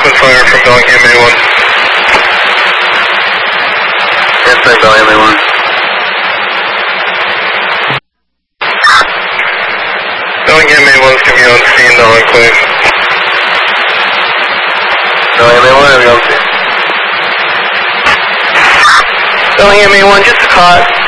open fire from Bellingham A1. Yes, sir, Bellingham A1. Bellingham A1's going to be on scene, the enclave. Bellingham A1, are we on scene? Bellingham A1, just a caught.